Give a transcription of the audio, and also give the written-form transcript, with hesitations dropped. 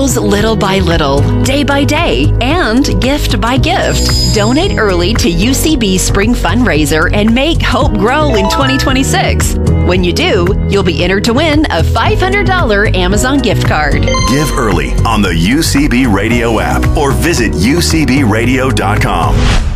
Little by little, day by day, and gift by gift. Donate early to UCB Spring Fundraiser and make hope grow in 2026. When you do, you'll be entered to win a $500 Amazon gift card. Give early on the UCB Radio app or visit ucbradio.com.